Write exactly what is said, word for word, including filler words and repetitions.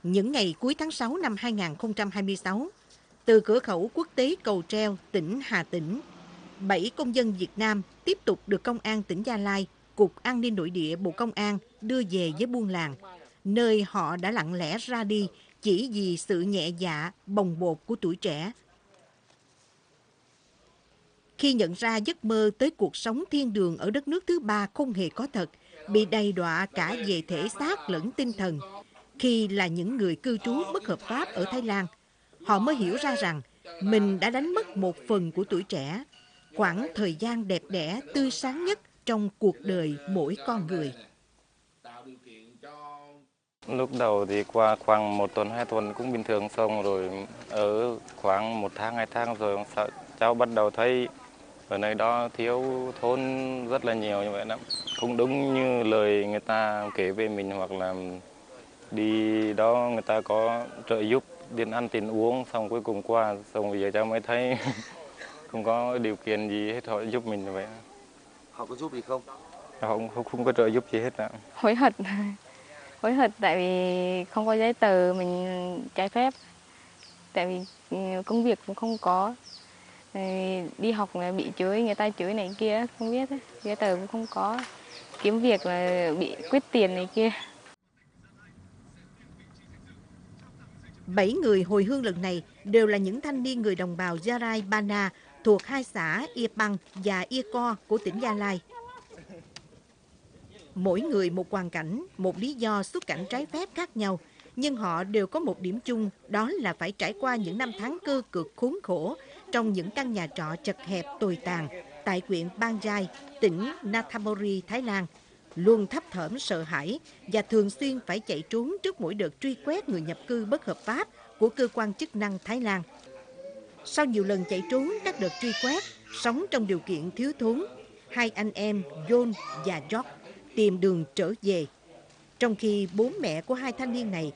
Những ngày cuối tháng sáu năm hai nghìn không trăm hai mươi sáu, từ cửa khẩu quốc tế Cầu Treo, tỉnh Hà Tĩnh, bảy công dân Việt Nam tiếp tục được Công an tỉnh Gia Lai, Cục An ninh Nội địa Bộ Công an đưa về với buôn làng, nơi họ đã lặng lẽ ra đi chỉ vì sự nhẹ dạ, bồng bột của tuổi trẻ. Khi nhận ra giấc mơ tới cuộc sống thiên đường ở đất nước thứ ba không hề có thật, bị đầy đọa cả về thể xác lẫn tinh thần, khi là những người cư trú bất hợp pháp ở Thái Lan, họ mới hiểu ra rằng mình đã đánh mất một phần của tuổi trẻ, quãng thời gian đẹp đẽ, tươi sáng nhất trong cuộc đời mỗi con người. Lúc đầu thì qua khoảng một tuần, hai tuần cũng bình thường, xong rồi ở khoảng một tháng, hai tháng rồi cháu bắt đầu thấy ở nơi đó thiếu thốn rất là nhiều như vậy đó. Không đúng như lời người ta kể về mình, hoặc là đi đó người ta có trợ giúp tiền ăn tiền uống, xong cuối cùng qua, xong bây giờ cháu mới thấy không có điều kiện gì hết họ giúp mình như vậy. Họ có giúp gì không? Họ không, không có trợ giúp gì hết ạ. Hối hận. Hối hận tại vì không có giấy tờ, mình trái phép. Tại vì công việc cũng không có. Đi học là bị chửi, người ta chửi này kia, không biết. Giấy tờ cũng không có. Kiếm việc là bị quyết tiền này kia. Bảy người hồi hương lần này đều là những thanh niên người đồng bào Gia Rai Bana thuộc hai xã Ia Pang và Ia Co của tỉnh Gia Lai. Mỗi người một hoàn cảnh, một lý do xuất cảnh trái phép khác nhau, nhưng họ đều có một điểm chung, đó là phải trải qua những năm tháng cơ cực khốn khổ trong những căn nhà trọ chật hẹp tồi tàn tại huyện Bang Jai, tỉnh Nathaburi, Thái Lan, luôn thấp thỏm sợ hãi và thường xuyên phải chạy trốn trước mỗi đợt truy quét người nhập cư bất hợp pháp của cơ quan chức năng Thái Lan. Sau nhiều lần chạy trốn các đợt truy quét, sống trong điều kiện thiếu thốn, hai anh em John và George tìm đường trở về. Trong khi bố mẹ của hai thanh niên này